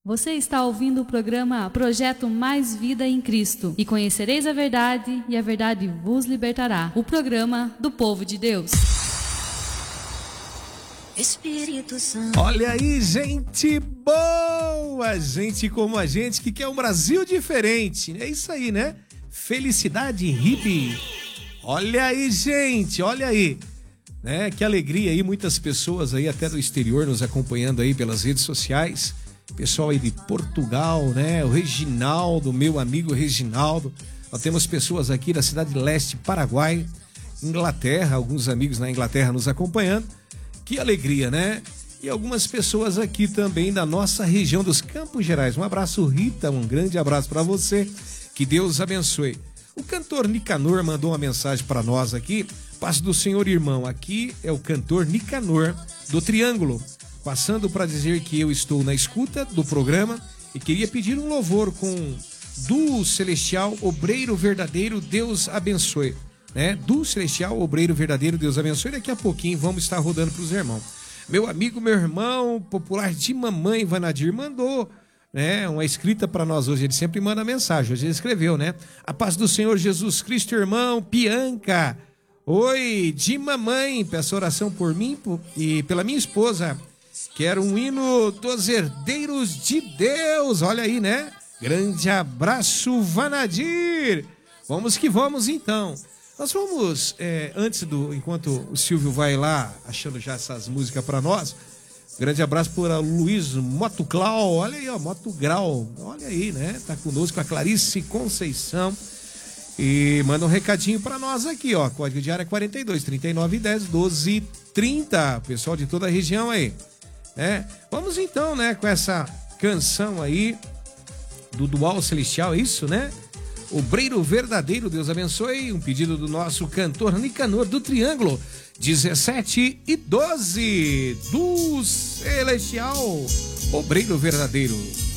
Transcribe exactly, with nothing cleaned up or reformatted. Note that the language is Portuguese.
Você está ouvindo o programa Projeto Mais Vida em Cristo e conhecereis a verdade e a verdade vos libertará. O programa do povo de Deus. Espírito Santo. Olha aí, gente boa, gente como a gente que quer um Brasil diferente. É isso aí, né? Felicidade hippie. Olha aí, gente, olha aí. Né? Que alegria aí, muitas pessoas aí até do exterior nos acompanhando aí pelas redes sociais. Pessoal aí de Portugal, né? O Reginaldo, meu amigo Reginaldo. Nós temos pessoas aqui da cidade leste, Paraguai, Inglaterra, alguns amigos na Inglaterra nos acompanhando. Que alegria, né? E algumas pessoas aqui também da nossa região dos Campos Gerais. Um abraço, Rita, um grande abraço para você. Que Deus abençoe. O cantor Nicanor mandou uma mensagem para nós aqui. Paz do Senhor, irmão. Aqui é o cantor Nicanor do Triângulo. Passando para dizer que eu estou na escuta do programa e queria pedir um louvor com do Celestial Obreiro Verdadeiro, Deus abençoe. Né? Do Celestial Obreiro Verdadeiro, Deus abençoe. Daqui a pouquinho vamos estar rodando para os irmãos. Meu amigo, meu irmão, popular de mamãe, Vanadir, mandou, né, uma escrita para nós hoje. Ele sempre manda mensagem. Hoje ele escreveu, né? A paz do Senhor Jesus Cristo, irmão, Bianca. Oi, de mamãe, peço oração por mim e pela minha esposa. Quero um hino dos herdeiros de Deus. Olha aí, né? Grande abraço, Vanadir. Vamos que vamos, então. Nós vamos, é, antes do... Enquanto o Silvio vai lá, achando já essas músicas para nós. Grande abraço para o Luiz Motoclau. Olha aí, ó, Motograu. Olha aí, né? Tá conosco a Clarice Conceição. E manda um recadinho para nós aqui, ó. Código de área quarenta e dois, trinta e nove, dez, doze, trinta. Pessoal de toda a região aí. É, vamos então, né, com essa canção aí do Dual Celestial, é isso, né? Obreiro Verdadeiro, Deus abençoe. Um pedido do nosso cantor Nicanor do Triângulo, dezessete e doze, do Celestial Obreiro Verdadeiro.